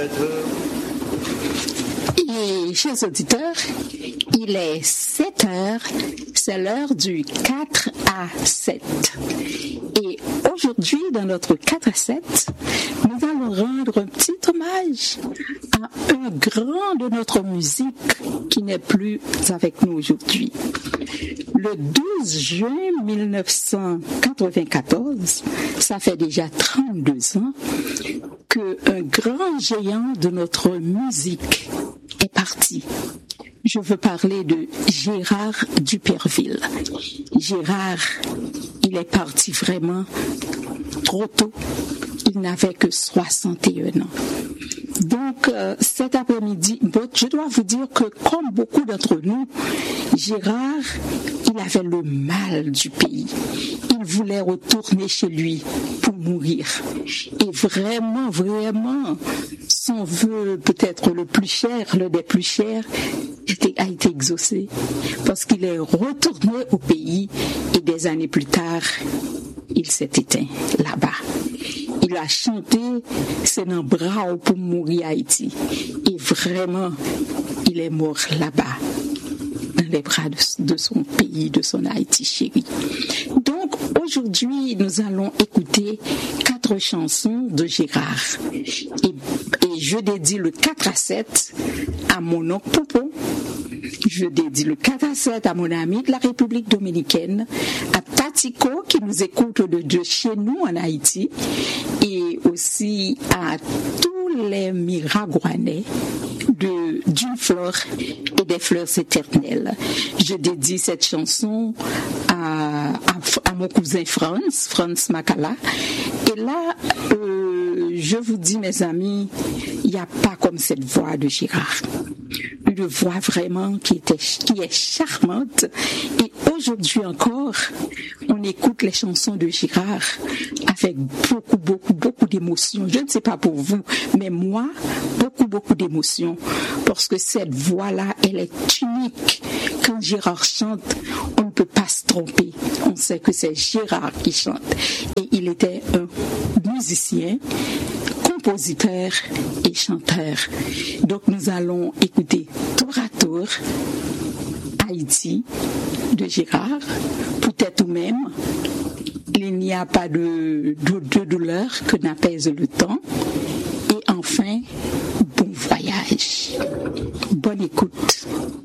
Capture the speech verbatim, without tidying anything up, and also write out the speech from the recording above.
Et chers auditeurs, il est sept heures, c'est l'heure du quatre à sept. Et aujourd'hui, dans notre quatre à sept, nous allons rendre un petit hommage à un grand de notre musique qui n'est plus avec nous aujourd'hui. Le douze juin mille neuf cent quatre-vingt-quatorze, ça fait déjà trente-deux ans, qu'un grand géant de notre musique est parti. Je veux parler de Gérard Duperville. Gérard, il est parti vraiment trop tôt. Il n'avait que soixante et un ans. Donc, euh, cet après-midi, bon, je dois vous dire que comme beaucoup d'entre nous, Gérard, il avait le mal du pays. Il voulait retourner chez lui pour mourir. Et vraiment, vraiment, son vœu peut-être le plus cher, le des plus chers, était, a été exaucé. Parce qu'il est retourné au pays et des années plus tard, il s'est éteint là-bas. Il a chanté c'est un bras pour mourir Haïti. Et vraiment, il est mort là-bas, dans les bras de, de son pays, de son Haïti chéri. Donc, aujourd'hui, nous allons écouter quatre chansons de Gérard. Et, et je dédie le quatre à sept à mon oncle Popo. Je dédie le quatre à sept à mon ami de la République dominicaine, à Tatico qui nous écoute de, de chez nous en Haïti, et aussi à tous les Miragouanais de, d'une fleur et des fleurs éternelles. Je dédie cette chanson à, à, à mon cousin Franz, Franz Makala. Et là, euh, je vous dis, mes amis, il n'y a pas comme cette voix de Gérard. Une voix vraiment qui, était, qui est charmante. Et aujourd'hui encore, on écoute les chansons de Gérard avec beaucoup, beaucoup, beaucoup d'émotion. Je ne sais pas pour vous, mais moi, beaucoup, beaucoup d'émotion. Parce que cette voix-là, elle est unique. Quand Gérard chante, on ne peut pas se tromper. On sait que c'est Gérard qui chante. Et il était un musicien, compositeur et chanteur. Donc nous allons écouter tour à tour Haïti de Gérard, peut-être ou même il n'y a pas de, de, de douleur que n'apaise le temps, et enfin bon voyage, bonne écoute.